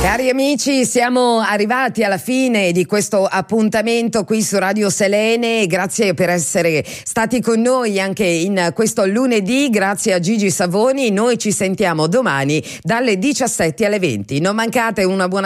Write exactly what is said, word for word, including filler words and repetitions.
Cari amici, siamo arrivati alla fine di questo appuntamento qui su Radio Selene. Grazie per essere stati con noi anche in questo lunedì. Grazie a Gigi Savoni. Noi ci sentiamo domani dalle diciassette alle venti. Non mancate una buona